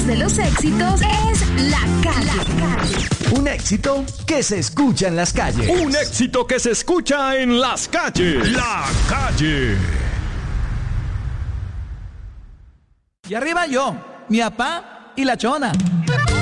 de los éxitos es La Calle. Un éxito que se escucha en las calles. Un éxito que se escucha en las calles. La Calle. Y arriba yo, mi papá y la chona.